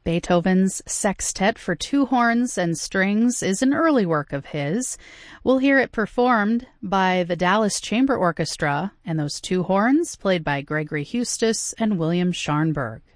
Beethoven's Sextet for two horns and strings is an early work of his. We'll hear it performed by the Dallas Chamber Orchestra, and those two horns played by Gregory Hustis and William Scharnberg.